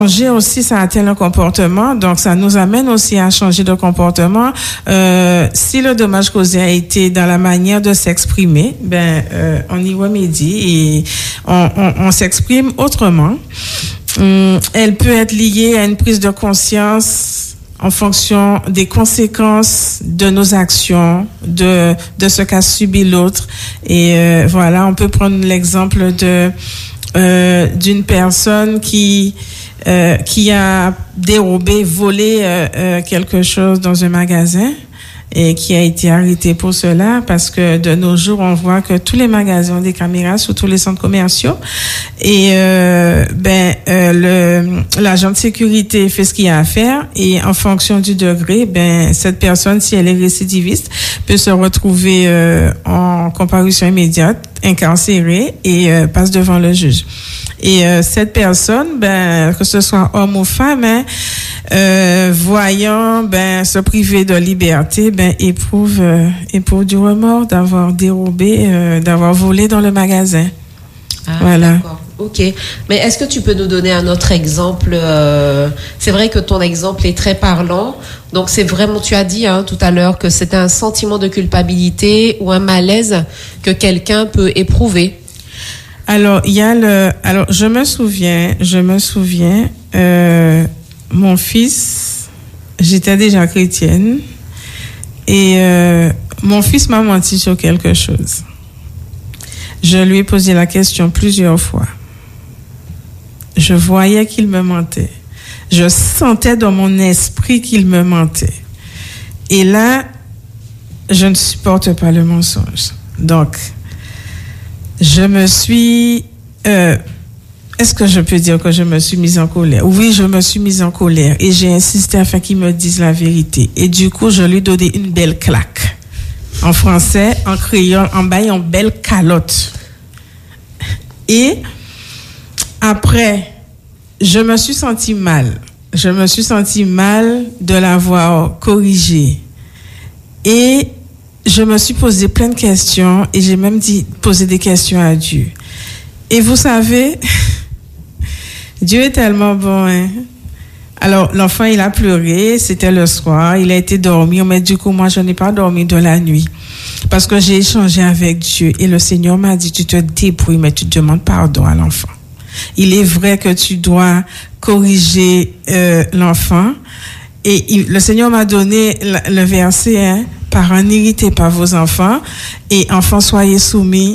Changer aussi, ça atteint le comportement, donc ça nous amène aussi à changer de comportement. Si le dommage causé a été dans la manière de s'exprimer, on y remédie et on s'exprime autrement. Elle peut être liée à une prise de conscience en fonction des conséquences de nos actions, de ce qu'a subi l'autre. Et voilà, on peut prendre l'exemple d'une personne qui a dérobé, volé quelque chose dans un magasin et qui a été arrêté pour cela parce que de nos jours, on voit que tous les magasins ont des caméras sur tous les centres commerciaux et l'agent de sécurité fait ce qu'il a à faire et en fonction du degré, cette personne, si elle est récidiviste, peut se retrouver en comparution immédiate, incarcérée et passe devant le juge. Et cette personne, que ce soit homme ou femme, voyant se priver de liberté, éprouve du remords d'avoir dérobé, d'avoir volé dans le magasin. Ah, voilà. D'accord. Ok. Mais est-ce que tu peux nous donner un autre exemple? C'est vrai que ton exemple est très parlant. Donc c'est vraiment, tu as dit tout à l'heure que c'est un sentiment de culpabilité ou un malaise que quelqu'un peut éprouver. Alors, je me souviens, mon fils, j'étais déjà chrétienne, et mon fils m'a menti sur quelque chose. Je lui ai posé la question plusieurs fois. Je voyais qu'il me mentait. Je sentais dans mon esprit qu'il me mentait. Et là, je ne supporte pas le mensonge. Donc, je me suis... est-ce que je peux dire que je me suis mise en colère? Oui, je me suis mise en colère et j'ai insisté afin qu'il me dise la vérité. Et du coup, je lui ai donné une belle claque. En français, en créole, en baillant belle calotte. Et après, je me suis sentie mal. Je me suis sentie mal de l'avoir corrigé. Et je me suis posé plein de questions et j'ai même posé des questions à Dieu. Et vous savez, Dieu est tellement bon, hein. Alors, l'enfant, il a pleuré, c'était le soir, il a été dormi, mais du coup, moi, je n'ai pas dormi de la nuit. Parce que j'ai échangé avec Dieu et le Seigneur m'a dit, tu te débrouilles, mais tu demandes pardon à l'enfant. Il est vrai que tu dois corriger l'enfant. Et le Seigneur m'a donné le verset, parents, n'irritez pas vos enfants, et enfants, soyez soumis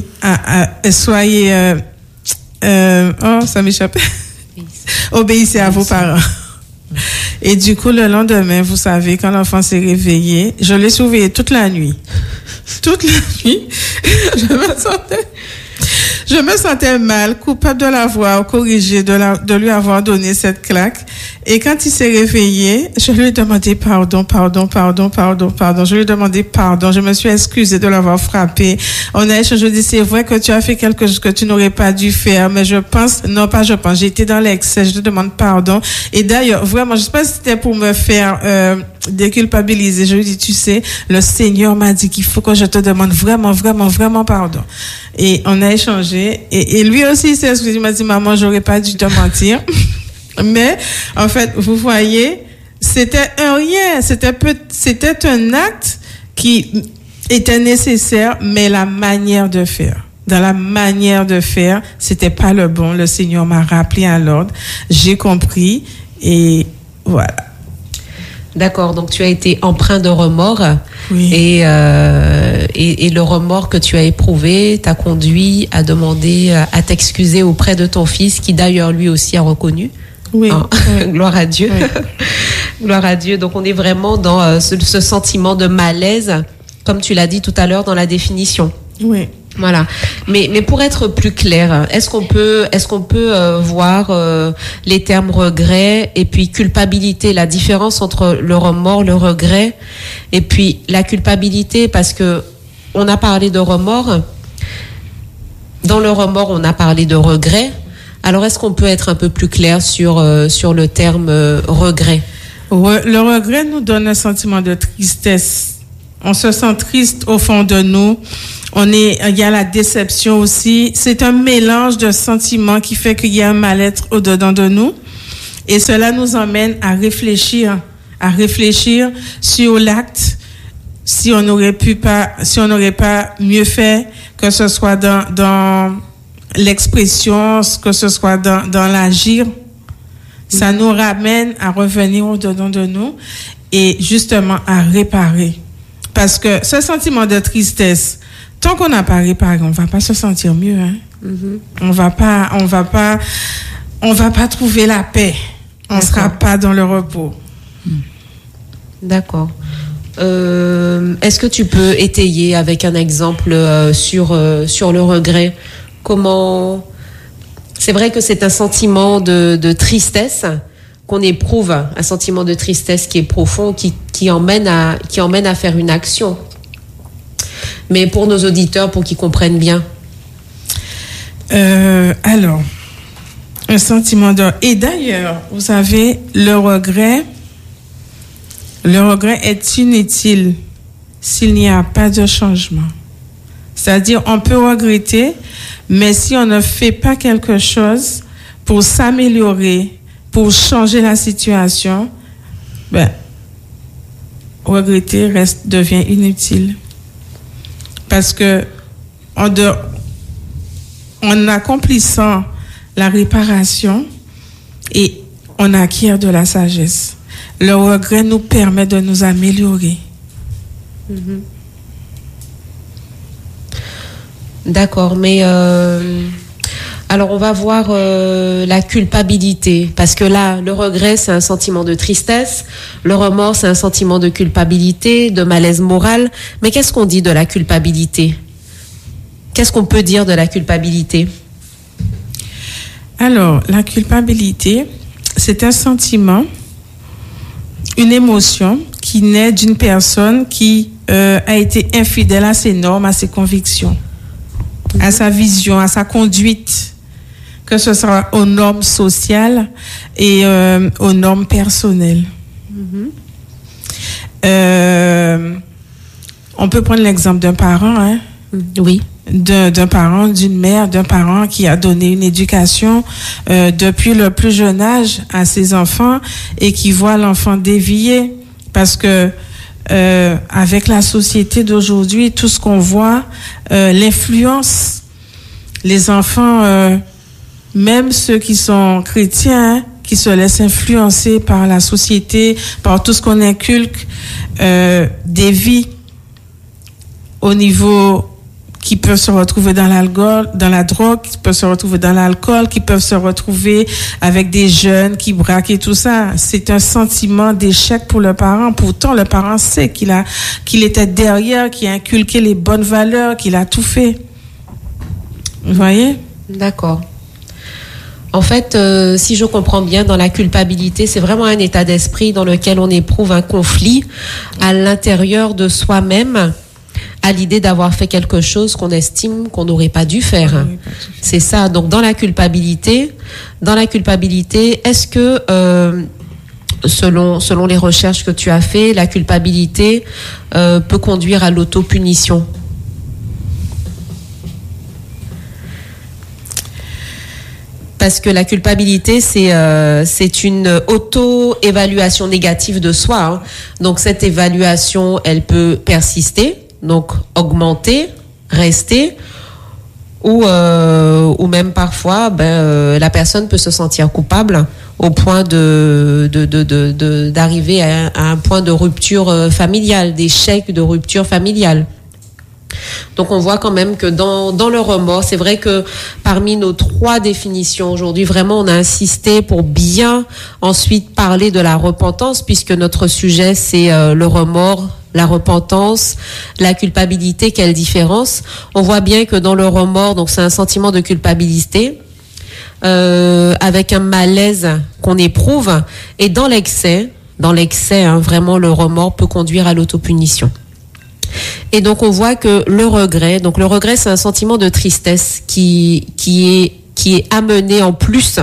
ça m'échappe. Obéissez à vos parents. Et du coup, le lendemain, vous savez, quand l'enfant s'est réveillé, je l'ai surveillé toute la nuit. Toute la nuit, je me sentais mal, coupable de l'avoir corrigé, de lui avoir donné cette claque. Et quand il s'est réveillé, je lui ai demandé pardon. Je lui ai demandé pardon. Je me suis excusée de l'avoir frappé. On a échangé, je dis, c'est vrai que tu as fait quelque chose que tu n'aurais pas dû faire, mais j'ai été dans l'excès, je te demande pardon. Et d'ailleurs, vraiment, je sais pas si c'était pour me faire déculpabiliser. Je lui ai dit, tu sais, le Seigneur m'a dit qu'il faut que je te demande vraiment pardon. Et on a échangé. Et lui aussi, il s'est excusé. Il m'a dit, maman, j'aurais pas dû te mentir. Mais, en fait, vous voyez, c'était un rien. C'était un acte qui était nécessaire, mais la manière de faire. Dans la manière de faire, c'était pas le bon. Le Seigneur m'a rappelé à l'ordre. J'ai compris. Et voilà. D'accord, donc tu as été empreint de remords. Oui. Et le remords que tu as éprouvé t'a conduit à demander, à t'excuser auprès de ton fils, qui d'ailleurs lui aussi a reconnu. Oui. Gloire à Dieu. Oui. Gloire à Dieu. Donc on est vraiment dans ce sentiment de malaise, comme tu l'as dit tout à l'heure dans la définition. Oui. Voilà. Mais pour être plus clair, est-ce qu'on peut voir les termes regret et puis culpabilité, la différence entre le remords, le regret et puis la culpabilité, parce que on a parlé de remords. Dans le remords, on a parlé de regret. Alors, est-ce qu'on peut être un peu plus clair sur le terme regret? Le regret nous donne un sentiment de tristesse. On se sent triste au fond de nous. Il y a la déception aussi. C'est un mélange de sentiments qui fait qu'il y a un mal-être au-dedans de nous. Et cela nous emmène à réfléchir sur l'acte, si on n'aurait pas mieux fait, que ce soit dans l'expression, que ce soit dans l'agir. Ça nous ramène à revenir au-dedans de nous et justement à réparer. Parce que ce sentiment de tristesse, tant qu'on n'a pas réparé, on va pas se sentir mieux, hein. On va pas trouver la paix. On sera pas dans le repos. D'accord. Est-ce que tu peux étayer avec un exemple sur le regret? Comment... C'est vrai que c'est un sentiment de tristesse qu'on éprouve, un sentiment de tristesse qui est profond, qui emmène à faire une action. Mais pour nos auditeurs, pour qu'ils comprennent bien. Alors, un sentiment de... Et d'ailleurs, vous savez, le regret est inutile s'il n'y a pas de changement. C'est-à-dire, on peut regretter, mais si on ne fait pas quelque chose pour s'améliorer, pour changer la situation, regretter devient inutile. Parce que en accomplissant la réparation, et on acquiert de la sagesse. Le regret nous permet de nous améliorer. D'accord, mais alors on va voir la culpabilité, parce que là, le regret, c'est un sentiment de tristesse, le remords, c'est un sentiment de culpabilité, de malaise moral. Mais qu'est-ce qu'on dit de la culpabilité? Qu'est-ce qu'on peut dire de la culpabilité? Alors, la culpabilité, c'est un sentiment, une émotion qui naît d'une personne qui a été infidèle à ses normes, à ses convictions, à sa vision, à sa conduite, que ce soit aux normes sociales et aux normes personnelles. On peut prendre l'exemple d'un parent, hein? Oui. D'un parent, d'une mère, d'un parent qui a donné une éducation depuis le plus jeune âge à ses enfants et qui voit l'enfant dévier parce que avec la société d'aujourd'hui, tout ce qu'on voit, l'influence, les enfants, même ceux qui sont chrétiens, qui se laissent influencer par la société, par tout ce qu'on inculque, dévient au niveau qui peuvent se retrouver dans l'alcool, dans la drogue, qui peuvent se retrouver dans l'alcool, qui peuvent se retrouver avec des jeunes qui braquent et tout ça. C'est un sentiment d'échec pour le parent. Pourtant, le parent sait qu'il était derrière, qu'il a inculqué les bonnes valeurs, qu'il a tout fait. Vous voyez? D'accord. En fait, si je comprends bien, dans la culpabilité, c'est vraiment un état d'esprit dans lequel on éprouve un conflit à l'intérieur de soi-même, à l'idée d'avoir fait quelque chose qu'on estime qu'on n'aurait pas dû faire. C'est ça. Donc, dans la culpabilité, est-ce que, selon les recherches que tu as fait, la culpabilité peut conduire à l'autopunition? Parce que la culpabilité, c'est une auto-évaluation négative de soi, hein. Donc, cette évaluation, elle peut persister, donc augmenter, rester, ou même parfois, la personne peut se sentir coupable au point d'arriver à un point de rupture familiale, d'échec de rupture familiale. Donc on voit quand même que dans le remords, c'est vrai que parmi nos 3 définitions aujourd'hui, vraiment on a insisté pour bien ensuite parler de la repentance, puisque notre sujet c'est le remords, la repentance, la culpabilité. Quelle différence? On voit bien que dans le remords, donc c'est un sentiment de culpabilité avec un malaise qu'on éprouve, et dans l'excès, hein, vraiment le remords peut conduire à l'autopunition. Et donc on voit que le regret c'est un sentiment de tristesse qui est amené en plus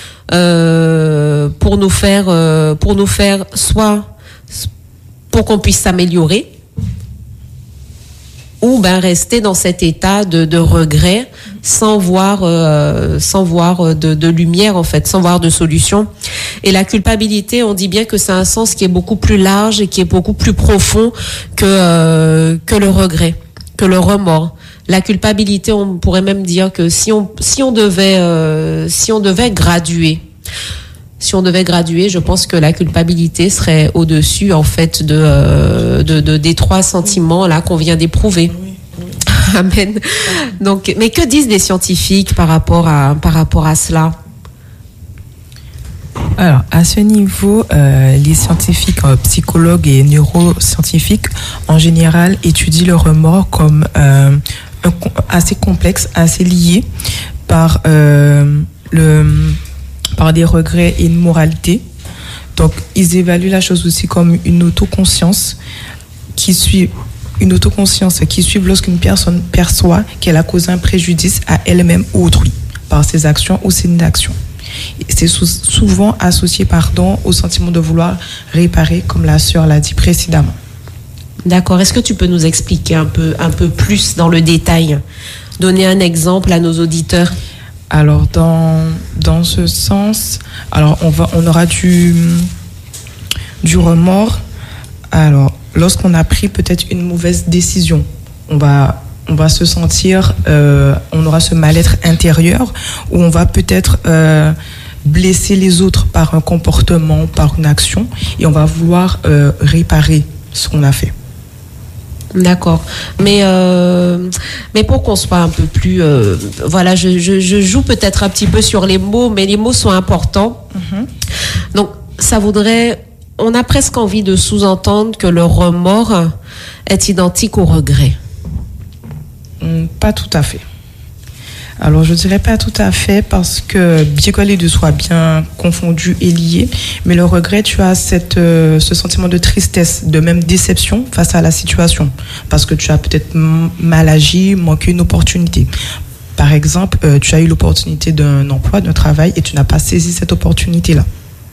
pour nous faire soit pour qu'on puisse s'améliorer, ou rester dans cet état de regret sans voir de lumière, en fait, sans voir de solution. Et la culpabilité, on dit bien que c'est un sens qui est beaucoup plus large et qui est beaucoup plus profond que le regret, que le remords. La culpabilité, on pourrait même dire que si on devait graduer, je pense que la culpabilité serait au-dessus, en fait, des trois sentiments là qu'on vient d'éprouver. Amen. Donc, mais que disent les scientifiques par rapport à cela? Alors, à ce niveau, les scientifiques, psychologues et neuroscientifiques, en général, étudient le remords comme assez complexe, assez lié par des regrets et une moralité. Donc, ils évaluent la chose aussi comme une autoconscience qui suit lorsqu'une personne perçoit qu'elle a causé un préjudice à elle-même ou autrui par ses actions ou ses inactions. C'est souvent associé, au sentiment de vouloir réparer, comme la sœur l'a dit précédemment. D'accord. Est-ce que tu peux nous expliquer un peu plus dans le détail, donner un exemple à nos auditeurs? Alors, dans ce sens, alors on aura du remords. Alors, lorsqu'on a pris peut-être une mauvaise décision, on va se sentir, on aura ce mal-être intérieur où on va peut-être blesser les autres par un comportement, par une action, et on va vouloir réparer ce qu'on a fait. D'accord. Mais pour qu'on soit un peu plus... voilà, je joue peut-être un petit peu sur les mots, mais les mots sont importants. Mm-hmm. Donc, ça voudrait... On a presque envie de sous-entendre que le remords est identique au regret. Pas tout à fait. Alors, je dirais pas tout à fait parce que bien que les deux soient bien confondus et liés, mais le regret, tu as ce sentiment de tristesse, de même déception face à la situation parce que tu as peut-être mal agi, manqué une opportunité. Par exemple, tu as eu l'opportunité d'un emploi, d'un travail et tu n'as pas saisi cette opportunité-là.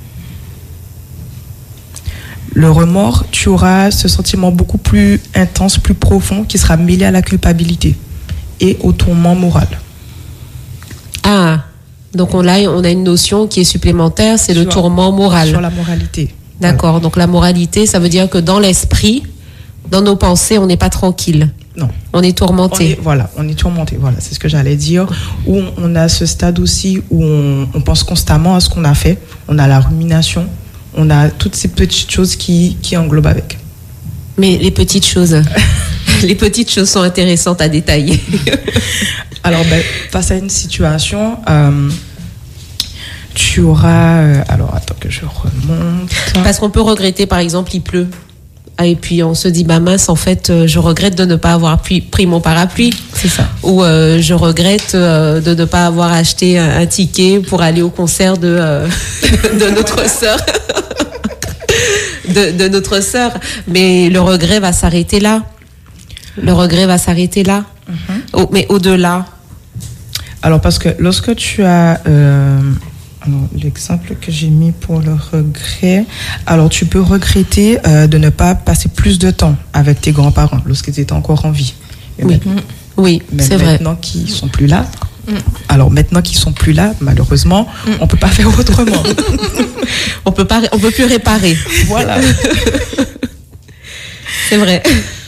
Le remords, tu auras ce sentiment beaucoup plus intense, plus profond, qui sera mêlé à la culpabilité et au tourment moral. Ah, donc on a une notion qui est supplémentaire, c'est le tourment moral. Sur la moralité. D'accord, donc la moralité, ça veut dire que dans l'esprit, dans nos pensées, on n'est pas tranquille. Non. On est tourmenté. On est tourmenté, voilà, c'est ce que j'allais dire. Où on a ce stade aussi où on pense constamment à ce qu'on a fait, on a la rumination, on a toutes ces petites choses qui englobent avec. Mais les petites choses sont intéressantes à détailler. Alors, face à une situation, tu auras... alors, attends que je remonte. Parce qu'on peut regretter, par exemple, il pleut. Et puis, on se dit, mince, en fait, je regrette de ne pas avoir pris mon parapluie. C'est ça. Ou je regrette de ne pas avoir acheté un ticket pour aller au concert de notre sœur. de notre sœur. Mais le regret va s'arrêter là. Mm-hmm. Mais au-delà. Alors, parce que lorsque tu as... alors, l'exemple que j'ai mis pour le regret, alors tu peux regretter de ne pas passer plus de temps avec tes grands-parents lorsqu'ils étaient encore en vie. Oui, c'est vrai. Maintenant qu'ils sont plus là, malheureusement, on peut pas faire autrement. on peut plus réparer. Voilà. C'est vrai.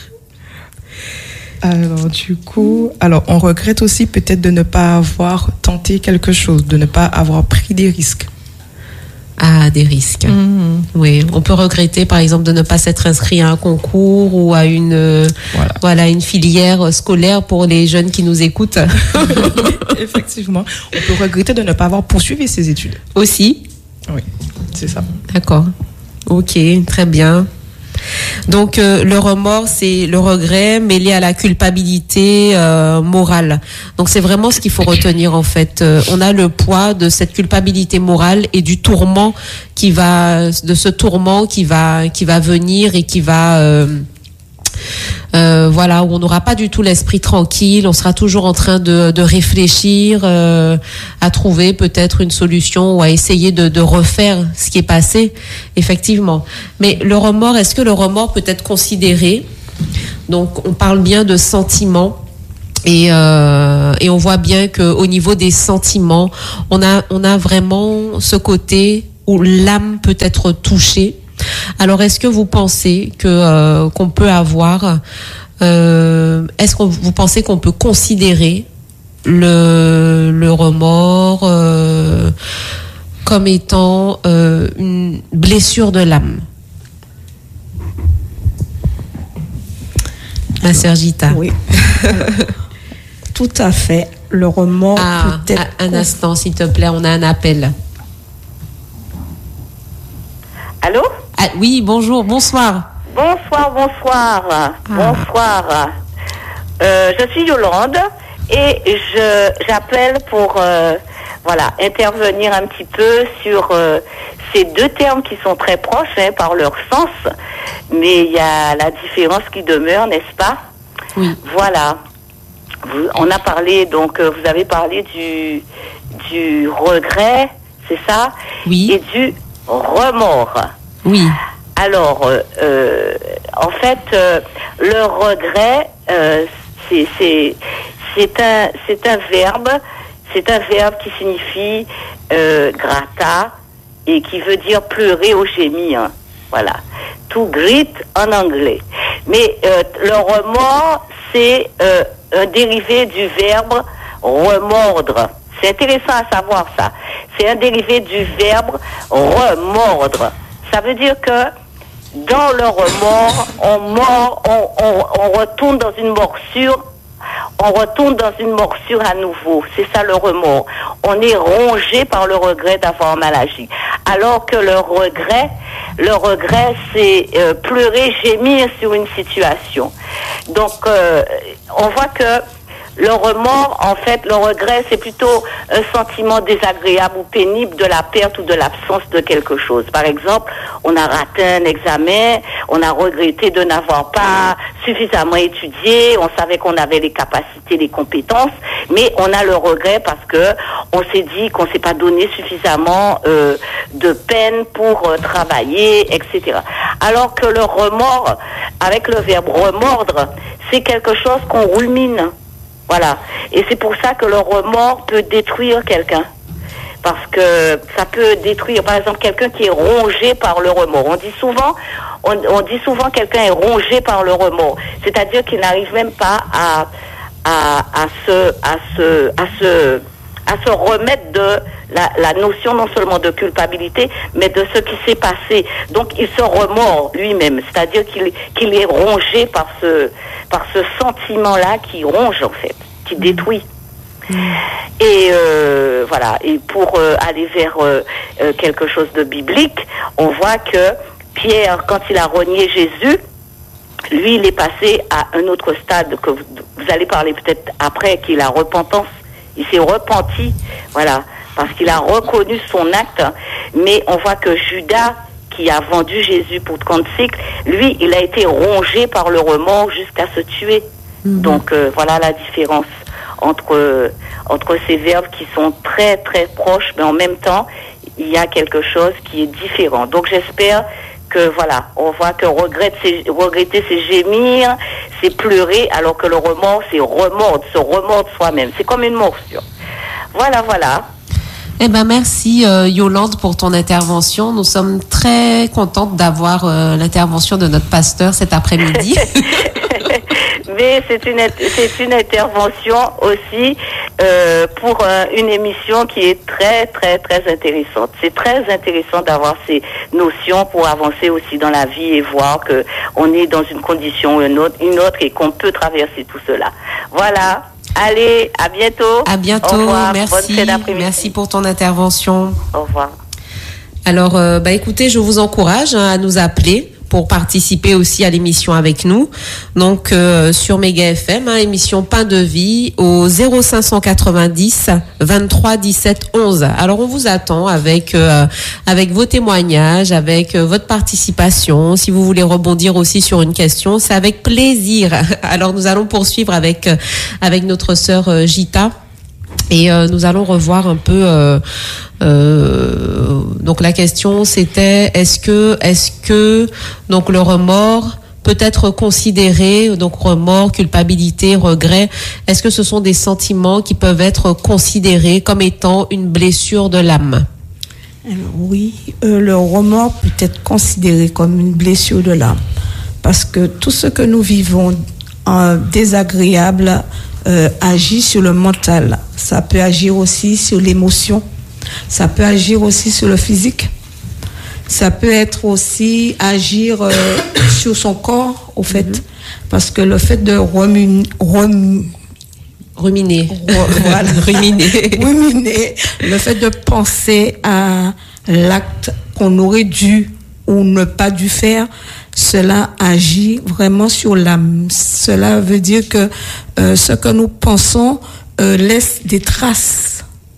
Alors, du coup, on regrette aussi peut-être de ne pas avoir tenté quelque chose, de ne pas avoir pris des risques. Ah, des risques. Mmh. Oui, on peut regretter, par exemple, de ne pas s'être inscrit à un concours ou à une filière scolaire pour les jeunes qui nous écoutent. Effectivement. On peut regretter de ne pas avoir poursuivi ses études. Aussi? Oui, c'est ça. D'accord. Ok, très bien. Donc le remords, c'est le regret mêlé à la culpabilité morale. Donc c'est vraiment ce qu'il faut retenir en fait. On a le poids de cette culpabilité morale et du tourment qui va venir et qui va où on n'aura pas du tout l'esprit tranquille, on sera toujours en train de réfléchir à trouver peut-être une solution ou à essayer de refaire ce qui est passé, effectivement. Mais le remords, est-ce que le remords peut être considéré, donc on parle bien de sentiment, Et on voit bien que au niveau des sentiments, on a vraiment ce côté où l'âme peut être touchée. Alors, est-ce que vous pensez que qu'on peut avoir, est-ce que vous pensez qu'on peut considérer le remords comme étant une blessure de l'âme? Ma sœur Gita. Oui. Tout à fait. Le remords peut être... Un instant, s'il te plaît, on a un appel. Allô? Oui, bonjour, bonsoir. Bonsoir. Je suis Yolande et j'appelle pour intervenir un petit peu sur ces deux termes qui sont très proches par leur sens, mais il y a la différence qui demeure, n'est-ce pas? Oui. Voilà. On a parlé, donc vous avez parlé du regret, c'est ça? Oui. Et du remords. Oui. Alors, en fait, le regret, c'est un verbe qui signifie grata et qui veut dire pleurer ou gémir. Voilà. To grit en anglais. Mais le remords, c'est un dérivé du verbe remordre. C'est intéressant à savoir ça. C'est un dérivé du verbe remordre. Ça veut dire que dans le remords, on retourne dans une morsure. On retourne dans une morsure à nouveau. C'est ça le remords. On est rongé par le regret d'avoir mal agi. Alors que le regret, c'est pleurer, gémir sur une situation. Donc, on voit que le remords, en fait, le regret, c'est plutôt un sentiment désagréable ou pénible de la perte ou de l'absence de quelque chose. Par exemple, on a raté un examen, on a regretté de n'avoir pas suffisamment étudié, on savait qu'on avait les capacités, les compétences, mais on a le regret parce que on s'est dit qu'on s'est pas donné suffisamment de peine pour travailler, etc. Alors que le remords, avec le verbe remordre, c'est quelque chose qu'on rumine. Voilà. Et c'est pour ça que le remords peut détruire quelqu'un. Parce que ça peut détruire, par exemple, quelqu'un qui est rongé par le remords. On dit souvent quelqu'un est rongé par le remords. C'est-à-dire qu'il n'arrive même pas à se remettre de la notion non seulement de culpabilité, mais de ce qui s'est passé. Donc il se remord lui-même, c'est-à-dire qu'il est rongé par ce sentiment-là qui ronge en fait, qui détruit. Et voilà. Et pour aller vers quelque chose de biblique, on voit que Pierre, quand il a renié Jésus, lui, il est passé à un autre stade que vous allez parler peut-être après, qui est la repentance. Il s'est repenti, voilà, parce qu'il a reconnu son acte. Mais on voit que Judas, qui a vendu Jésus pour 30 cycles, lui, il a été rongé par le remords jusqu'à se tuer. Donc voilà la différence entre ces verbes qui sont très très proches, mais en même temps, il y a quelque chose qui est différent. Donc j'espère que voilà, on voit que regretter, c'est gémir, c'est pleurer, alors que le remords, c'est se remordre soi-même. C'est comme une morsure. Voilà. Eh ben merci Yolande pour ton intervention. Nous sommes très contentes d'avoir l'intervention de notre pasteur cet après-midi. Mais c'est une intervention aussi pour une émission qui est très très très intéressante. C'est très intéressant d'avoir ces notions pour avancer aussi dans la vie et voir que on est dans une condition ou une autre et qu'on peut traverser tout cela. Voilà. Allez, à bientôt. À bientôt. Au revoir. Merci. Merci pour ton intervention. Au revoir. Alors, écoutez, je vous encourage à nous appeler pour participer aussi à l'émission avec nous. Donc, sur Méga FM, émission Pain de Vie au 0590 23 17 11. Alors, on vous attend avec vos témoignages, avec votre participation. Si vous voulez rebondir aussi sur une question, c'est avec plaisir. Alors, nous allons poursuivre avec notre sœur Gita. Et nous allons revoir un peu. Donc la question c'était est-ce que donc le remords peut être considéré, donc remords, culpabilité, regret, est-ce que ce sont des sentiments qui peuvent être considérés comme étant une blessure de l'âme? Alors, oui, le remords peut être considéré comme une blessure de l'âme parce que tout ce que nous vivons désagréable agit sur le mental. Ça peut agir aussi sur l'émotion. Ça peut agir aussi sur le physique. Ça peut être aussi agir sur son corps, au fait. Parce que le fait de ruminer, le fait de penser à l'acte qu'on aurait dû ou ne pas dû faire, cela agit vraiment sur l'âme. Cela veut dire que ce que nous pensons laisse des traces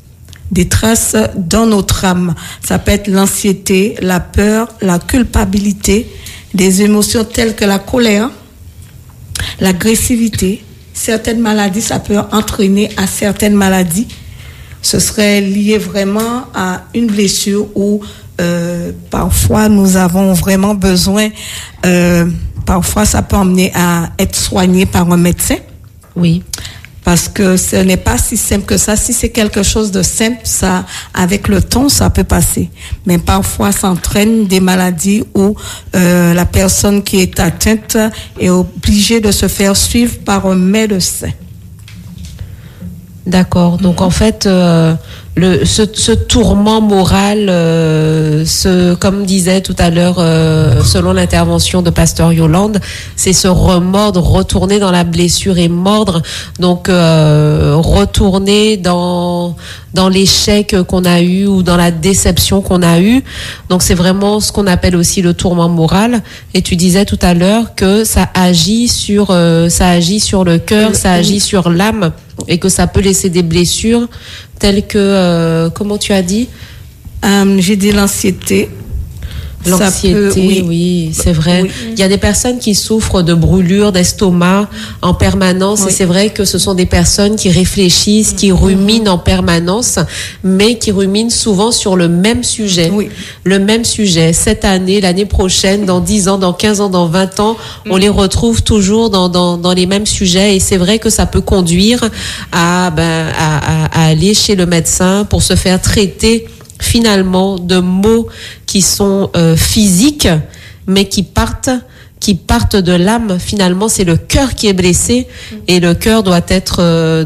dans notre âme. Ça peut être l'anxiété, la peur, la culpabilité, des émotions telles que la colère, l'agressivité. Certaines maladies, ça peut entraîner à certaines maladies. Ce serait lié vraiment à une blessure où parfois nous avons vraiment besoin, parfois ça peut emmener à être soigné par un médecin. Oui. Parce que ce n'est pas si simple que ça. Si c'est quelque chose de simple, ça, avec le temps, ça peut passer. Mais parfois, ça entraîne des maladies où la personne qui est atteinte est obligée de se faire suivre par un médecin. D'accord. Donc en fait, ce tourment moral, comme disait tout à l'heure, selon l'intervention de Pasteur Yolande, c'est ce remordre, retourner dans la blessure et mordre. Donc retourner dans l'échec qu'on a eu ou dans la déception qu'on a eu. Donc c'est vraiment ce qu'on appelle aussi le tourment moral. Et tu disais tout à l'heure que ça agit sur le cœur, ça agit sur l'âme et que ça peut laisser des blessures telles que comment tu as dit? J'ai dit l'anxiété. L'anxiété, oui, c'est vrai. Oui. Il y a des personnes qui souffrent de brûlures d'estomac en permanence, oui. Et c'est vrai que ce sont des personnes qui réfléchissent, qui ruminent en permanence, mais qui ruminent souvent sur le même sujet. Oui. Le même sujet. Cette année, l'année prochaine, dans 10 ans, dans 15 ans, dans 20 ans, on les retrouve toujours dans les mêmes sujets, et c'est vrai que ça peut conduire à aller chez le médecin pour se faire traiter finalement de maux qui sont physiques mais qui partent de l'âme. Finalement, c'est le cœur qui est blessé et le cœur doit être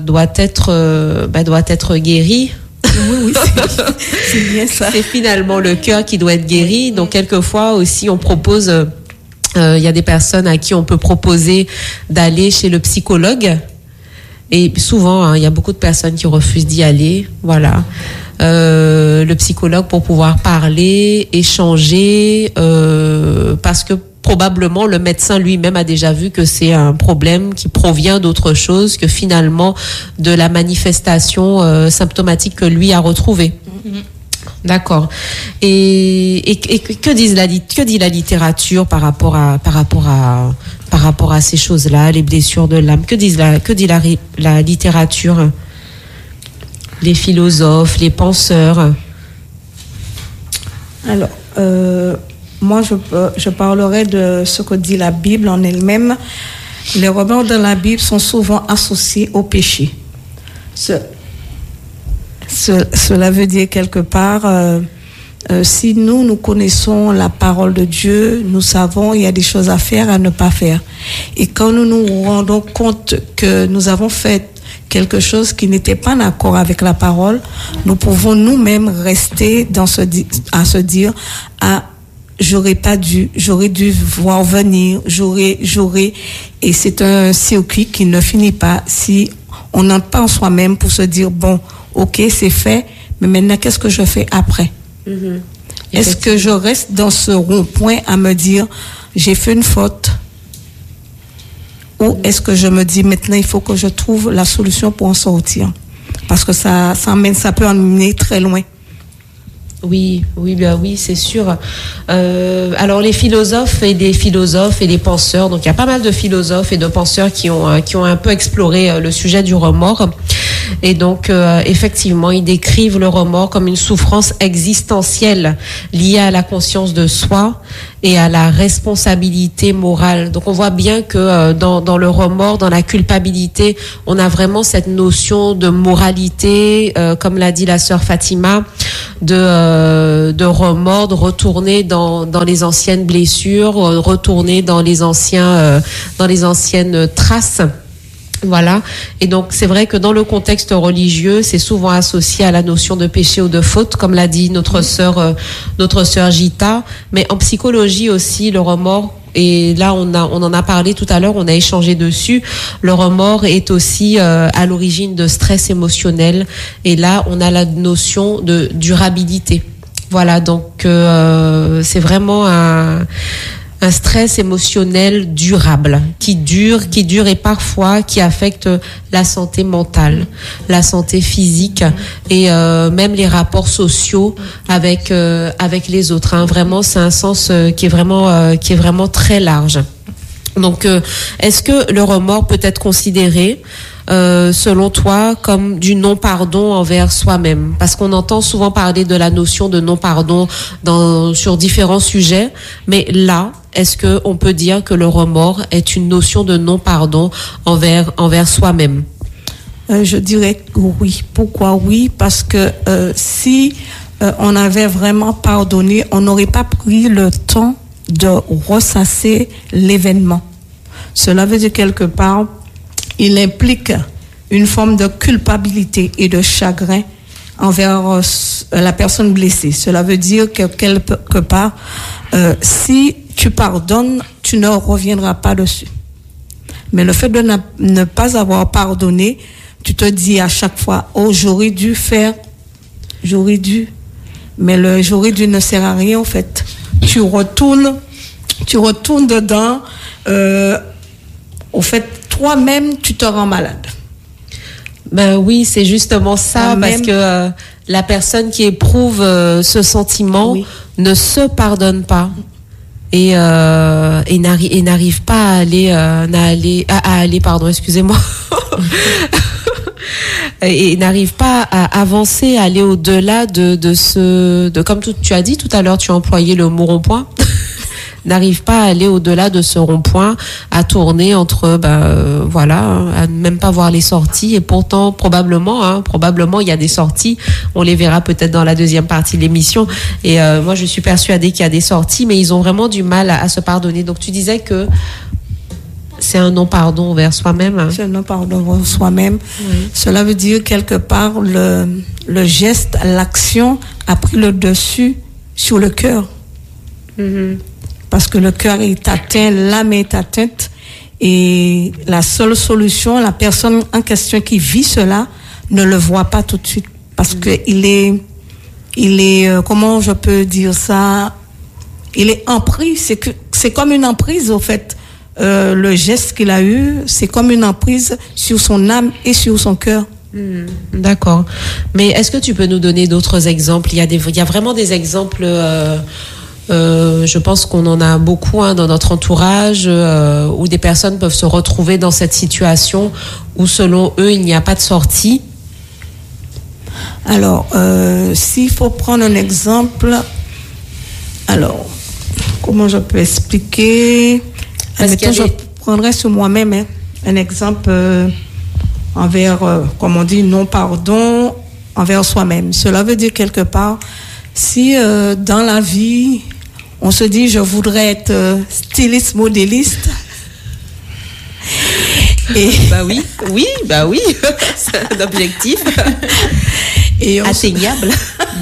guéri. Oui, c'est bien ça. C'est finalement le cœur qui doit être guéri. Donc quelquefois aussi on propose il y a des personnes à qui on peut proposer d'aller chez le psychologue. Et souvent, il y a beaucoup de personnes qui refusent d'y aller. Voilà. Le psychologue pour pouvoir parler, échanger, parce que probablement le médecin lui-même a déjà vu que c'est un problème qui provient d'autre chose que finalement de la manifestation symptomatique que lui a retrouvée. D'accord. Et que dit la littérature par rapport à ces choses-là, les blessures de l'âme? Que dit la littérature? Les philosophes, les penseurs? Alors, moi, je parlerai de ce que dit la Bible en elle-même. Les remords dans la Bible sont souvent associés au péché. Cela veut dire quelque part, si nous connaissons la parole de Dieu, nous savons il y a des choses à faire, à ne pas faire. Et quand nous nous rendons compte que nous avons fait quelque chose qui n'était pas en accord avec la parole, nous pouvons nous-mêmes rester à se dire, j'aurais dû voir venir, et c'est un circuit qui ne finit pas si on n'entre pas en soi-même pour se dire, bon, ok, c'est fait, mais maintenant, qu'est-ce que je fais après? Est-ce que je reste dans ce rond-point à me dire, j'ai fait une faute? Ou est-ce que je me dis, maintenant, il faut que je trouve la solution pour en sortir? Parce que ça peut emmener très loin. Oui, c'est sûr. Alors les philosophes et les penseurs, donc il y a pas mal de philosophes et de penseurs qui ont un peu exploré le sujet du remords. Et donc, effectivement, ils décrivent le remords comme une souffrance existentielle liée à la conscience de soi et à la responsabilité morale. Donc, on voit bien que dans le remords, dans la culpabilité, on a vraiment cette notion de moralité, comme l'a dit la sœur Fatima, de remords, de retourner dans les anciennes blessures, retourner dans les anciennes traces. Voilà. Et donc, c'est vrai que dans le contexte religieux, c'est souvent associé à la notion de péché ou de faute, comme l'a dit notre sœur Gita. Mais en psychologie aussi, le remords, et là, on en a parlé tout à l'heure, on a échangé dessus. Le remords est aussi à l'origine de stress émotionnel. Et là, on a la notion de durabilité. Voilà. Donc, c'est vraiment un stress émotionnel durable, qui dure et parfois qui affecte la santé mentale, la santé physique et même les rapports sociaux avec les autres. Hein. Vraiment, c'est un sens qui est vraiment très large. Donc, est-ce que le remords peut être considéré selon toi comme du non-pardon envers soi-même? Parce qu'on entend souvent parler de la notion de non-pardon sur différents sujets, mais là, est-ce que on peut dire que le remords est une notion de non-pardon envers soi-même? Je dirais oui. Pourquoi oui? Parce que si on avait vraiment pardonné, on n'aurait pas pris le temps de ressasser l'événement. Cela veut dire quelque part, il implique une forme de culpabilité et de chagrin envers la personne blessée. Cela veut dire que quelque part, si tu pardonnes, tu ne reviendras pas dessus. Mais le fait de ne pas avoir pardonné, tu te dis à chaque fois, oh, j'aurais dû. Mais le j'aurais dû ne sert à rien, en fait. Tu retournes dedans. Au fait, toi-même, tu te rends malade. Ben oui, c'est justement ça, parce que la personne qui éprouve ce sentiment ne se pardonne pas et n'arrive pas à aller, pardon, excusez-moi. Et n'arrive pas à avancer, à aller au-delà de comme tu as dit tout à l'heure, tu as employé le mot rond-point. N'arrive pas à aller au-delà de ce rond-point, à tourner entre, à même pas voir les sorties. Et pourtant, probablement, il y a des sorties. On les verra peut-être dans la deuxième partie de l'émission. Et moi, je suis persuadée qu'il y a des sorties, mais ils ont vraiment du mal à se pardonner. Donc, tu disais que c'est un non-pardon envers soi-même. Hein. C'est un non-pardon envers soi-même. Oui. Cela veut dire quelque part le geste, l'action a pris le dessus sur le cœur. Mm-hmm. Parce que le cœur est atteint, l'âme est atteinte. Et la seule solution, la personne en question qui vit cela ne le voit pas tout de suite. Parce que il est, comment je peux dire ça? Il est emprise. C'est comme une emprise, au fait. Le geste qu'il a eu, c'est comme une emprise sur son âme et sur son cœur. D'accord. Mais est-ce que tu peux nous donner d'autres exemples? Il y a vraiment des exemples. Je pense qu'on en a beaucoup dans notre entourage où des personnes peuvent se retrouver dans cette situation où, selon eux, il n'y a pas de sortie. Alors, s'il faut prendre un exemple, alors, comment je peux expliquer? Admettons, je prendrais sur moi-même un exemple envers, comme on dit, non-pardon envers soi-même. Cela veut dire quelque part, si dans la vie, on se dit, je voudrais être styliste, modéliste. Et oui, c'est un objectif et atteignable.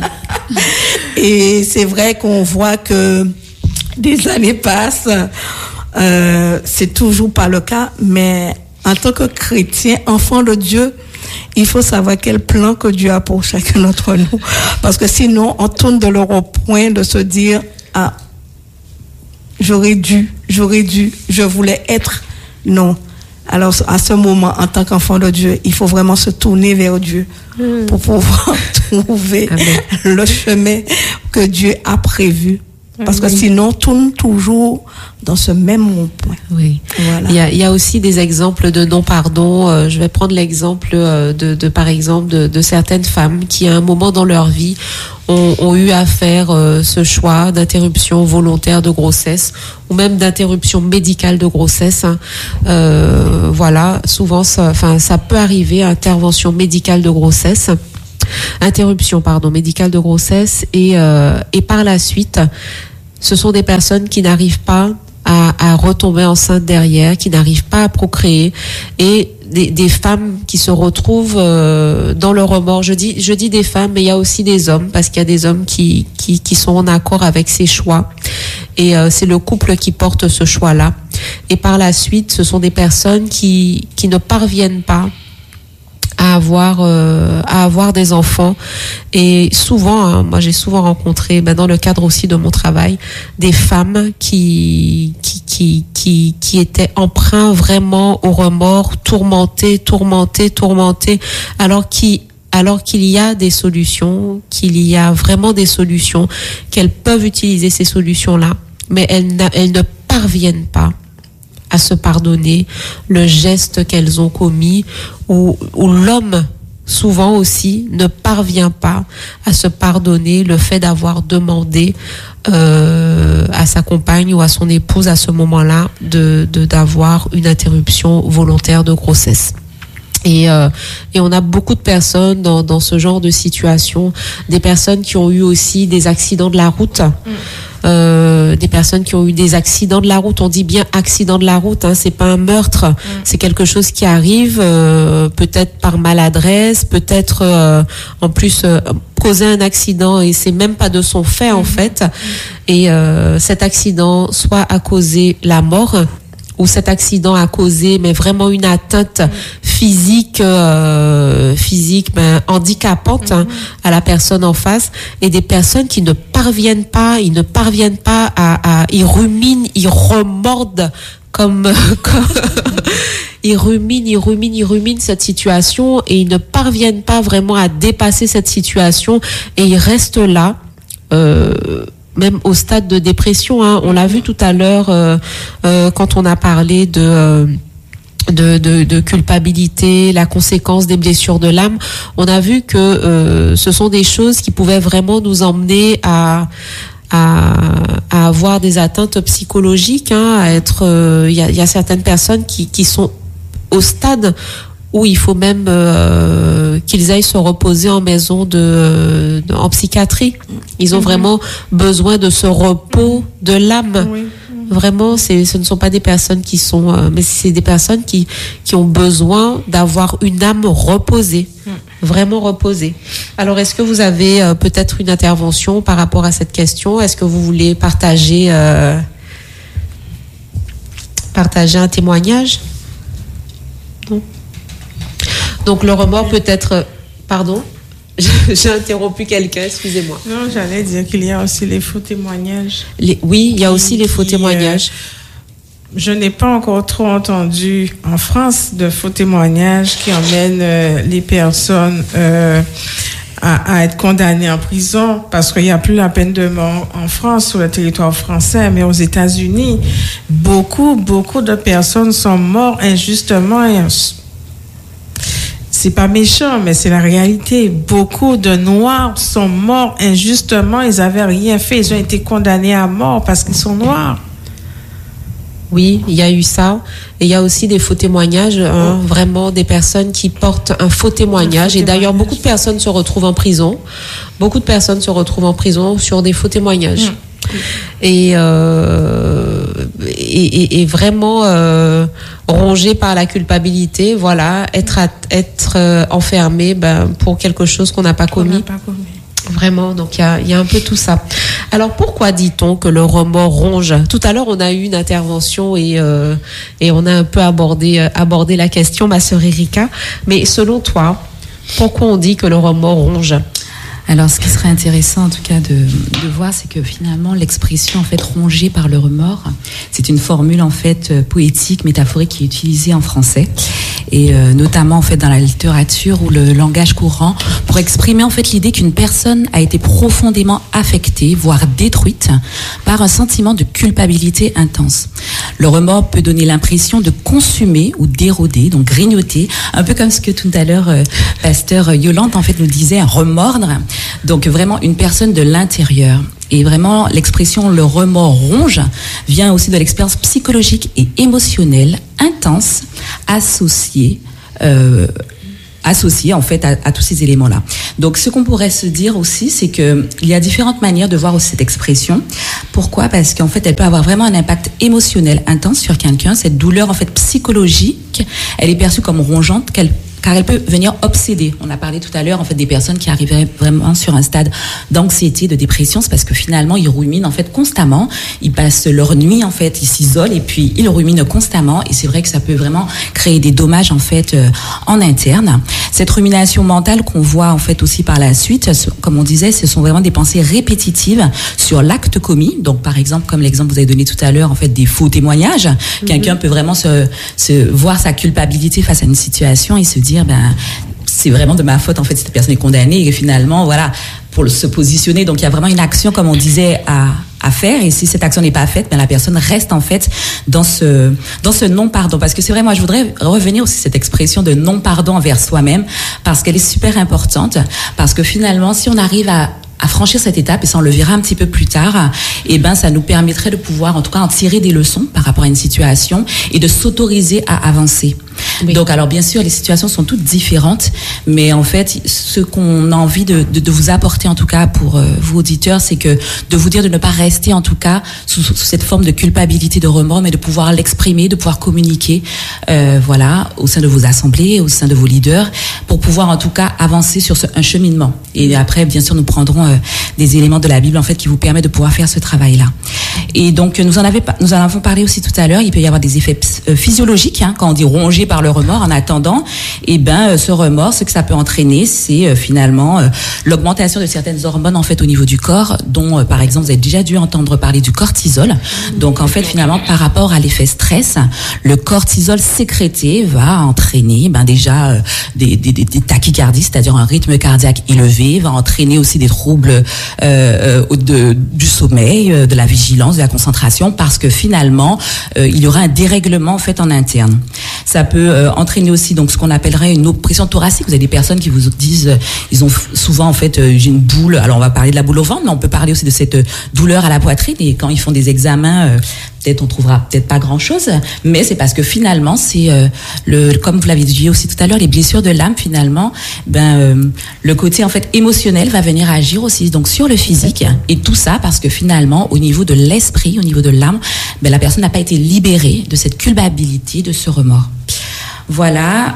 Et c'est vrai qu'on voit que des années passent, c'est toujours pas le cas, mais en tant que chrétien, enfant de Dieu, il faut savoir quel plan que Dieu a pour chacun d'entre nous. Parce que sinon, on tourne de leur point de se dire, ah, j'aurais dû, je voulais être. Non. Alors, à ce moment, en tant qu'enfant de Dieu, il faut vraiment se tourner vers Dieu pour pouvoir trouver le chemin que Dieu a prévu Parce que sinon, on tourne toujours dans ce même rond-point. Oui. Voilà. Il y a aussi des exemples de non-pardon. Je vais prendre l'exemple par exemple de certaines femmes qui, à un moment dans leur vie, ont eu à faire ce choix d'interruption volontaire de grossesse ou même d'interruption médicale de grossesse. Voilà, souvent, ça peut arriver, intervention médicale de grossesse. Interruption, médicale de grossesse et par la suite, ce sont des personnes qui n'arrivent pas à retomber enceinte derrière, qui n'arrivent pas à procréer et des femmes qui se retrouvent dans le remords. Je dis des femmes, mais il y a aussi des hommes parce qu'il y a des hommes qui sont en accord avec ces choix et c'est le couple qui porte ce choix-là. Et par la suite, ce sont des personnes qui ne parviennent pas à avoir des enfants et souvent moi j'ai souvent rencontré dans le cadre aussi de mon travail des femmes qui étaient empreintes vraiment au remords, tourmentées alors qu'il y a des solutions, qu'il y a vraiment des solutions, qu'elles peuvent utiliser ces solutions-là, mais elles ne parviennent pas à se pardonner le geste qu'elles ont commis ou l'homme souvent aussi ne parvient pas à se pardonner le fait d'avoir demandé à sa compagne ou à son épouse à ce moment-là d'avoir une interruption volontaire de grossesse. Et on a beaucoup de personnes dans ce genre de situation, des personnes qui ont eu aussi des accidents de la route. Des personnes qui ont eu des accidents de la route. On dit bien accident de la route, c'est pas un meurtre, c'est quelque chose qui arrive peut-être par maladresse, peut-être en plus causer un accident et c'est même pas de son fait en fait. Et cet accident soit a causé la mort ou cet accident a causé mais vraiment une atteinte physique handicapante à la personne en face et des personnes qui ne parviennent pas à ils ruminent, ils remordent comme ils ruminent cette situation et ils ne parviennent pas vraiment à dépasser cette situation et ils restent là même au stade de dépression. On l'a vu tout à l'heure quand on a parlé de culpabilité, la conséquence des blessures de l'âme. On a vu que ce sont des choses qui pouvaient vraiment nous emmener à avoir des atteintes psychologiques, à être. Il y a certaines personnes qui sont au stade où il faut même qu'ils aillent se reposer en maison en psychiatrie. Ils ont vraiment besoin de ce repos de l'âme. Oui. Vraiment, ce ne sont pas des personnes qui sont, mais c'est des personnes qui ont besoin d'avoir une âme reposée, vraiment reposée. Alors, est-ce que vous avez peut-être une intervention par rapport à cette question? Est-ce que vous voulez partager un témoignage? Non. Donc le remords peut être... Pardon ? J'ai interrompu quelqu'un, excusez-moi. Non, j'allais dire qu'il y a aussi les faux témoignages. Oui, il y a aussi les faux témoignages. Je n'ai pas encore trop entendu en France de faux témoignages qui emmènent les personnes à être condamnées en prison parce qu'il n'y a plus la peine de mort en France, sur le territoire français, mais aux États-Unis, beaucoup de personnes sont mortes injustement et c'est pas méchant, mais c'est la réalité. Beaucoup de Noirs sont morts injustement. Ils avaient rien fait. Ils ont été condamnés à mort parce qu'ils sont noirs. Oui, il y a eu ça. Et il y a aussi des faux témoignages, vraiment des personnes qui portent un faux témoignage. Et d'ailleurs, beaucoup de personnes se retrouvent en prison. Beaucoup de personnes se retrouvent en prison sur des faux témoignages. Et vraiment rongé par la culpabilité, voilà, être enfermé pour quelque chose qu'on n'a pas commis. Vraiment, donc il y a un peu tout ça. Alors pourquoi dit-on que le remords ronge? Tout à l'heure on a eu une intervention et on a un peu abordé la question, ma sœur Erika. Mais selon toi, pourquoi on dit que le remords ronge? Alors, ce qui serait intéressant, en tout cas, de voir, c'est que finalement, l'expression, en fait, rongée par le remords, c'est une formule, en fait, poétique, métaphorique, qui est utilisée en français. et notamment en fait dans la littérature ou le langage courant, pour exprimer en fait l'idée qu'une personne a été profondément affectée, voire détruite, par un sentiment de culpabilité intense. Le remords peut donner l'impression de consumer ou d'éroder, donc grignoter, un peu comme ce que tout à l'heure pasteur Yolande en fait nous disait, remordre, donc vraiment une personne de l'intérieur. Et vraiment, l'expression le remords ronge vient aussi de l'expérience psychologique et émotionnelle intense associée en fait à tous ces éléments-là. Donc, ce qu'on pourrait se dire aussi, c'est que il y a différentes manières de voir aussi cette expression. Pourquoi ? Parce qu'en fait, elle peut avoir vraiment un impact émotionnel intense sur quelqu'un. Cette douleur en fait psychologique, elle est perçue comme rongeante, car elle peut venir obséder. On a parlé tout à l'heure en fait des personnes qui arriveraient vraiment sur un stade d'anxiété, de dépression, c'est parce que finalement ils ruminent en fait constamment, ils passent leur nuit en fait, ils s'isolent et puis ils ruminent constamment et c'est vrai que ça peut vraiment créer des dommages en fait en interne. Cette rumination mentale qu'on voit en fait aussi par la suite, comme on disait, ce sont vraiment des pensées répétitives sur l'acte commis. Donc par exemple, comme l'exemple que vous avez donné tout à l'heure en fait des faux témoignages, quelqu'un peut vraiment se voir sa culpabilité face à une situation et se dire c'est vraiment de ma faute en fait cette personne est condamnée et finalement voilà pour se positionner, donc il y a vraiment une action comme on disait à faire et si cette action n'est pas faite, la personne reste en fait dans ce non pardon, parce que c'est vrai, moi je voudrais revenir aussi à cette expression de non pardon envers soi-même parce qu'elle est super importante, parce que finalement si on arrive à franchir cette étape, et ça on le verra un petit peu plus tard, et ça nous permettrait de pouvoir en tout cas en tirer des leçons par rapport à une situation et de s'autoriser à avancer. Oui. Donc alors bien sûr les situations sont toutes différentes, mais en fait ce qu'on a envie de vous apporter en tout cas pour vous auditeurs, c'est que de vous dire de ne pas rester en tout cas sous cette forme de culpabilité, de remords, mais de pouvoir l'exprimer, de pouvoir communiquer voilà au sein de vos assemblées, au sein de vos leaders, pour pouvoir en tout cas avancer sur un cheminement. Et après bien sûr nous prendrons des éléments de la Bible en fait qui vous permettent de pouvoir faire ce travail-là. Et donc nous en avons parlé aussi tout à l'heure, il peut y avoir des effets physiologiques quand on dit rongé par le remords. En attendant, ce remords, ce que ça peut entraîner, c'est finalement l'augmentation de certaines hormones en fait au niveau du corps, dont par exemple vous avez déjà dû entendre parler du cortisol. Donc en fait finalement par rapport à l'effet stress, le cortisol sécrété va entraîner déjà des tachycardies, c'est-à-dire un rythme cardiaque élevé, va entraîner aussi des troubles du sommeil, de la vigilance, de la concentration, parce que finalement il y aura un dérèglement en fait en interne. Ça peut entraîner aussi donc ce qu'on appellerait une oppression thoracique. Vous avez des personnes qui vous disent ils ont souvent en fait j'ai une boule. Alors on va parler de la boule au ventre, mais on peut parler aussi de cette douleur à la poitrine. Et quand ils font des examens, peut-être on trouvera peut-être pas grand-chose, mais c'est parce que finalement c'est comme vous l'avez dit aussi tout à l'heure, les blessures de l'âme finalement, le côté en fait émotionnel va venir agir aussi donc sur le physique, et tout ça parce que finalement au niveau de l'esprit, au niveau de l'âme, la personne n'a pas été libérée de cette culpabilité, de ce remords. Voilà.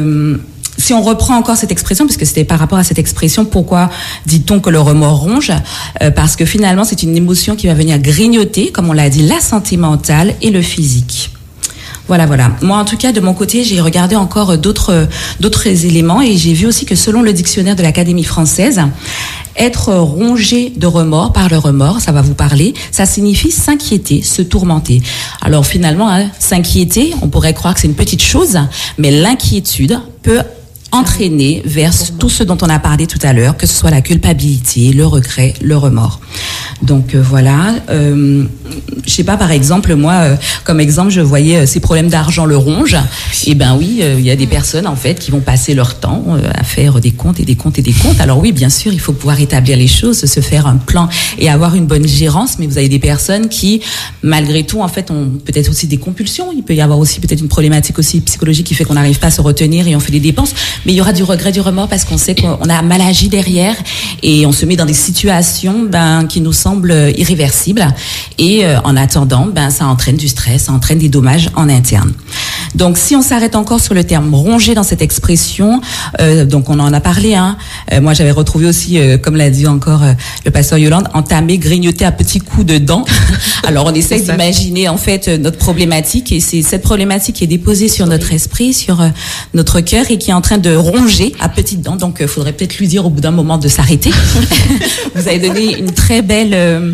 Si on reprend encore cette expression, parce que c'était par rapport à cette expression, pourquoi dit-on que le remords ronge ? Parce que finalement, c'est une émotion qui va venir grignoter, comme on l'a dit, la santé mentale et le physique. Voilà. Moi, en tout cas, de mon côté, j'ai regardé encore d'autres éléments et j'ai vu aussi que selon le dictionnaire de l'Académie française, être rongé de remords par le remords, ça va vous parler, ça signifie s'inquiéter, se tourmenter. Alors finalement, s'inquiéter, on pourrait croire que c'est une petite chose, mais l'inquiétude peut entraîner vers tout ce dont on a parlé tout à l'heure, que ce soit la culpabilité, le regret, le remords. Donc voilà, je sais pas, par exemple, moi, comme exemple, je voyais ces problèmes d'argent le ronge. Et oui, il y a des personnes en fait qui vont passer leur temps à faire des comptes et des comptes et des comptes. Alors oui, bien sûr, il faut pouvoir établir les choses, se faire un plan et avoir une bonne gérance. Mais vous avez des personnes qui, malgré tout, en fait, ont peut-être aussi des compulsions. Il peut y avoir aussi peut-être une problématique aussi psychologique qui fait qu'on n'arrive pas à se retenir et on fait des dépenses. Mais il y aura du regret, du remords parce qu'on sait qu'on a mal agi derrière et on se met dans des situations qui nous semblent irréversibles. Et en attendant, ça entraîne du stress, ça entraîne des dommages en interne. Donc si on s'arrête encore sur le terme rongé dans cette expression, donc on en a parlé. Moi j'avais retrouvé aussi, comme l'a dit encore le pasteur Yolande, entamer, grignoter à petits coups de dents. Alors on essaie d'imaginer en fait notre problématique et c'est cette problématique qui est déposée sur notre esprit, sur notre cœur et qui est en train de ronger à petites dents. Donc il faudrait peut-être lui dire au bout d'un moment de s'arrêter. Vous avez donné un très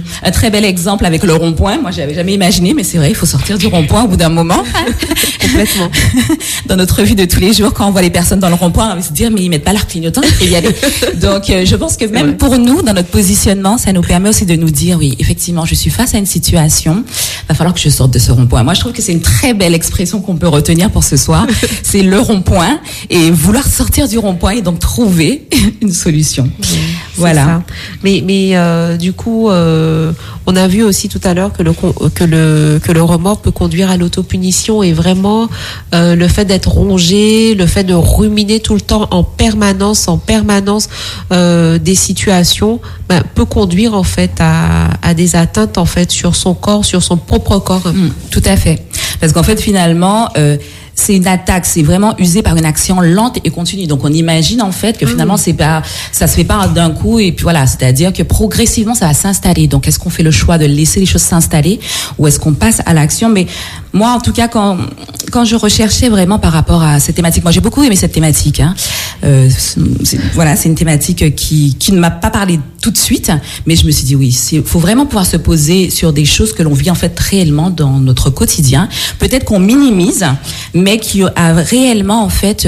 bel exemple avec le rond-point. Moi j'avais jamais imaginé, mais c'est vrai, il faut sortir du rond-point au bout d'un moment. Complètement. Complètement. Dans notre vie de tous les jours, quand on voit les personnes dans le rond-point, on va se dire, mais ils mettent pas leur clignotant, il faut y aller. Donc, je pense que même pour nous, dans notre positionnement, ça nous permet aussi de nous dire, oui, effectivement, je suis face à une situation, va falloir que je sorte de ce rond-point. Moi, je trouve que c'est une très belle expression qu'on peut retenir pour ce soir. C'est le rond-point et vouloir sortir du rond-point et donc trouver une solution. Voilà. Ça. Mais du coup, on a vu aussi tout à l'heure que le remords peut conduire à l'autopunition, et vraiment le fait d'être rongé, le fait de ruminer tout le temps en permanence des situations, peut conduire en fait à des atteintes en fait sur son corps, sur son propre corps. Tout à fait. Parce qu'en fait finalement c'est une attaque, c'est vraiment usé par une action lente et continue. Donc on imagine en fait que finalement ça se fait pas d'un coup, et puis voilà, c'est-à-dire que progressivement ça va s'installer. Donc est-ce qu'on fait le choix de laisser les choses s'installer ou est-ce qu'on passe à l'action? Mais moi en tout cas quand je recherchais vraiment par rapport à cette thématique, moi j'ai beaucoup aimé cette thématique. Hein. C'est une thématique qui ne m'a pas parlé tout de suite, mais je me suis dit oui, faut vraiment pouvoir se poser sur des choses que l'on vit en fait réellement dans notre quotidien. Peut-être qu'on minimise, mais qui a réellement en fait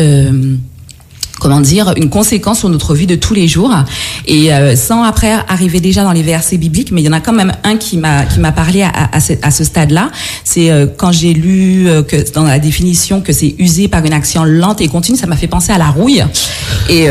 une conséquence sur notre vie de tous les jours, et sans après arriver déjà dans les versets bibliques, mais il y en a quand même un qui m'a parlé à ce stade-là. C'est quand j'ai lu que dans la définition que c'est usé par une action lente et continue, ça m'a fait penser à la rouille, et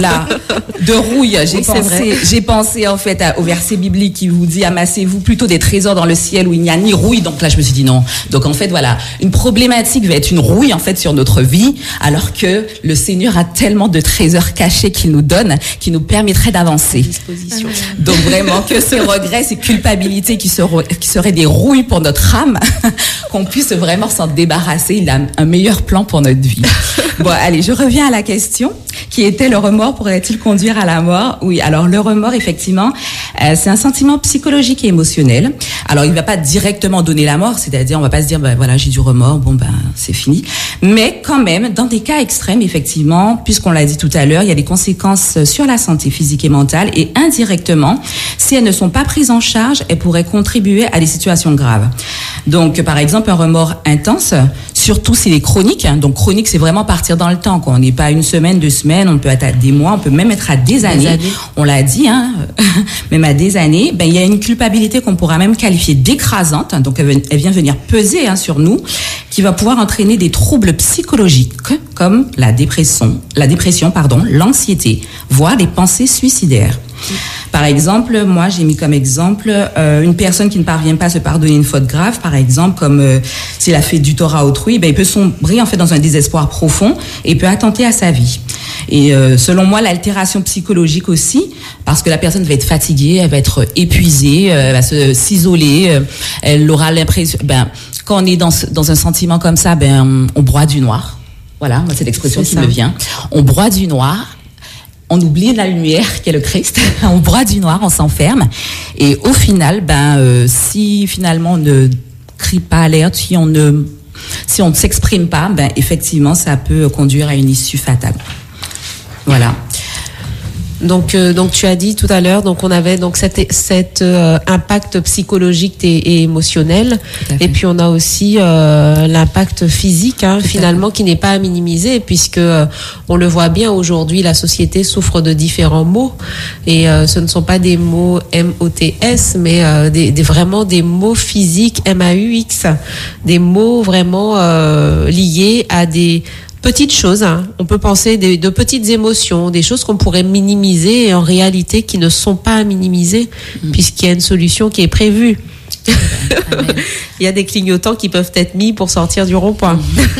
de rouille j'ai pensé en fait au verset biblique qui vous dit amassez-vous plutôt des trésors dans le ciel où il n'y a ni rouille. Donc là je me suis dit non, donc en fait voilà, une problématique va être une rouille en fait sur notre vie, alors que le Seigneur a tellement de trésors cachés qu'il nous donne, qui nous permettraient d'avancer. Donc vraiment que ces regrets, ces culpabilités qui seraient des rouilles pour notre âme, qu'on puisse vraiment s'en débarrasser. Il a un meilleur plan pour notre vie. Bon, allez, je reviens à la question qui était: le remords pourrait-il conduire à la mort? Oui, alors le remords, effectivement, c'est un sentiment psychologique et émotionnel. Alors il ne va pas directement donner la mort, c'est-à-dire on ne va pas se dire voilà, j'ai du remords, c'est fini. Mais quand même, dans des cas extrêmes, effectivement, puisqu'on l'a dit tout à l'heure, il y a des conséquences sur la santé physique et mentale, et indirectement, si elles ne sont pas prises en charge, elles pourraient contribuer à des situations graves. Donc par exemple, un remords intense, surtout s'il est chronique, donc chronique c'est vraiment partir dans le temps, quoi. On n'est pas une semaine, 2 semaines, on peut être à des mois, on peut même être à des années. On l'a dit, même à des années, il y a une culpabilité qu'on pourra même qualifier d'écrasante, donc elle vient venir peser sur nous, qui va pouvoir entraîner des troubles psychologiques comme la dépression, l'anxiété, voire des pensées suicidaires. Par exemple, moi j'ai mis comme exemple une personne qui ne parvient pas à se pardonner une faute grave, par exemple comme s'il a fait du tort à autrui, il peut sombrer en fait dans un désespoir profond et peut attenter à sa vie. Et selon moi, l'altération psychologique aussi, parce que la personne va être fatiguée, elle va être épuisée, elle va s'isoler, elle aura l'impression, quand on est dans un sentiment comme ça, on broie du noir. Voilà, moi c'est l'expression qui me vient. On broie du noir. On oublie la lumière qui est le Christ, on broie du noir, on s'enferme, et au final, si finalement on ne crie pas alerte, si on ne s'exprime pas, effectivement, ça peut conduire à une issue fatale. Voilà. Donc tu as dit tout à l'heure, donc on avait donc cet impact psychologique et émotionnel, et puis on a aussi l'impact physique, finalement, qui n'est pas à minimiser, puisque on le voit bien aujourd'hui, la société souffre de différents maux, et ce ne sont pas des mots MOTS, mais vraiment des mots physiques, MAUX, des mots vraiment liés à des petites choses, on peut penser de petites émotions, des choses qu'on pourrait minimiser, et en réalité qui ne sont pas à minimiser, puisqu'il y a une solution qui est prévue. Il y a des clignotants qui peuvent être mis pour sortir du rond-point.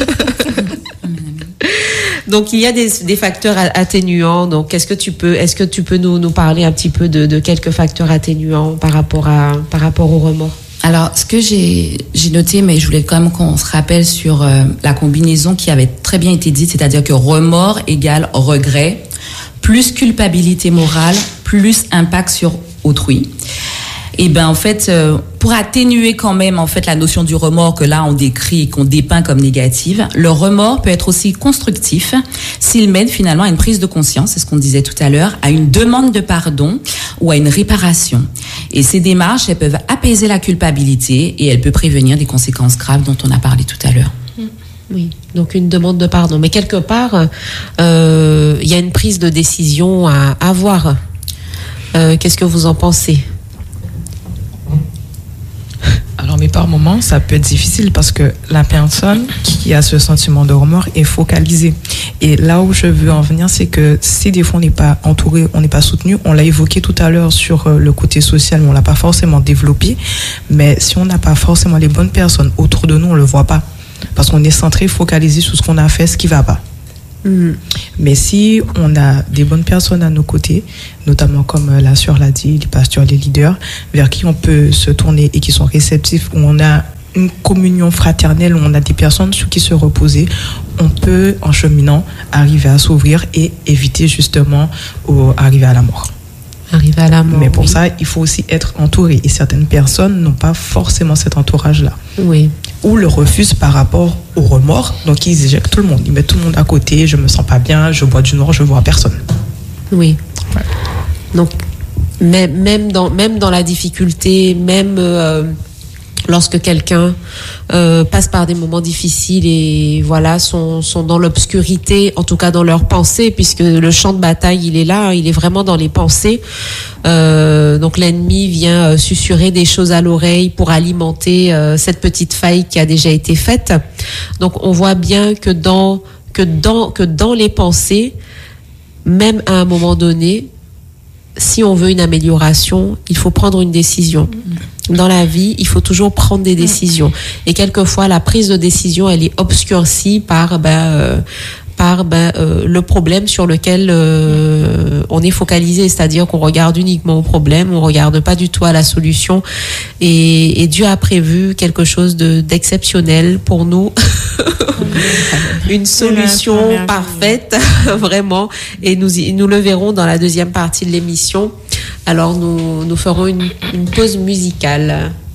Donc il y a des facteurs atténuants. Donc est-ce que tu peux nous parler un petit peu de quelques facteurs atténuants par rapport au remords? Alors, ce que j'ai noté, mais je voulais quand même qu'on se rappelle sur la combinaison qui avait très bien été dite, c'est-à-dire que remords égale regret, plus culpabilité morale, plus impact sur autrui. Et en fait, pour atténuer quand même en fait la notion du remords que là on décrit et qu'on dépeint comme négative, le remords peut être aussi constructif s'il mène finalement à une prise de conscience, c'est ce qu'on disait tout à l'heure, à une demande de pardon ou à une réparation. Et ces démarches, elles peuvent apaiser la culpabilité et elles peuvent prévenir des conséquences graves dont on a parlé tout à l'heure. Oui, Donc une demande de pardon. Mais quelque part, il y a une prise de décision à avoir. Qu'est-ce que vous en pensez? Alors, mais par moments, ça peut être difficile parce que la personne qui a ce sentiment de remords est focalisée. Et là où je veux en venir, c'est que si des fois on n'est pas entouré, on n'est pas soutenu, on l'a évoqué tout à l'heure sur le côté social, mais on l'a pas forcément développé. Mais si on n'a pas forcément les bonnes personnes autour de nous, on le voit pas. Parce qu'on est centré, focalisé sur ce qu'on a fait, ce qui va pas. Mais si on a des bonnes personnes à nos côtés, notamment comme la sœur l'a dit, les pasteurs, les leaders, vers qui on peut se tourner et qui sont réceptifs, où on a une communion fraternelle, où on a des personnes sur qui se reposer, on peut, en cheminant, arriver à s'ouvrir et éviter justement arriver à la mort. Arriver à la mort. Mais pour ça, il faut aussi être entouré. Et certaines personnes n'ont pas forcément cet entourage-là. Oui. Ou le refusent par rapport au remords. Donc, ils éjectent tout le monde. Ils mettent tout le monde à côté. Je me sens pas bien. Je bois du noir. Je vois personne. Oui. Ouais. Donc, même dans la difficulté, même lorsque quelqu'un passe par des moments difficiles et voilà sont dans l'obscurité, en tout cas dans leurs pensées, puisque le champ de bataille il est là, il est vraiment dans les pensées. Donc l'ennemi vient susurrer des choses à l'oreille pour alimenter cette petite faille qui a déjà été faite. Donc on voit bien que dans les pensées, même à un moment donné, si on veut une amélioration, il faut prendre une décision. Dans la vie, il faut toujours prendre des décisions. Et quelquefois, la prise de décision, elle est obscurcie par le problème sur lequel on est focalisé, c'est-à-dire qu'on regarde uniquement au problème, on regarde pas du tout à la solution. Et Dieu a prévu quelque chose d'exceptionnel pour nous. Une solution parfaite, vraiment. Et nous le verrons dans la deuxième partie de l'émission. Alors nous ferons une pause musicale.